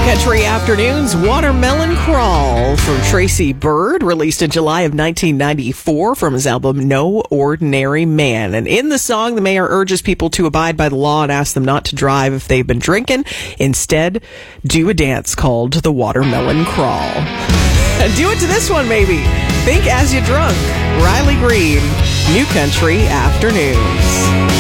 Country Afternoons, Watermelon Crawl from Tracy Byrd, released in July of 1994 from his album No Ordinary Man. And in the song, the mayor urges people to abide by the law and asks them not to drive if they've been drinking. Instead, do a dance called the Watermelon Crawl. And do it to this one, maybe. Think As You Drunk, Riley Green, New Country Afternoons.